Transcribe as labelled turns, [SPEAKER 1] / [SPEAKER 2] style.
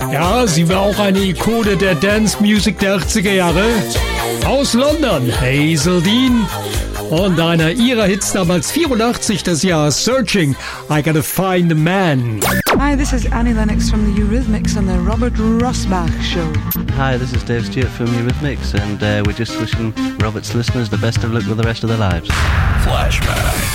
[SPEAKER 1] Ja, sie war auch eine Ikone der Dance Music der 80er Jahre. Aus London, Hazel Dean. Und einer ihrer Hits damals 84, das Jahr Searching, I Gotta Find a Man.
[SPEAKER 2] Hi, this is Annie Lennox from the Eurythmics on the Robert Rossbach Show.
[SPEAKER 3] Hi, this is Dave Stewart from Eurythmics, and we're just wishing Robert's listeners the best of luck with the rest of their lives.
[SPEAKER 4] Flashback.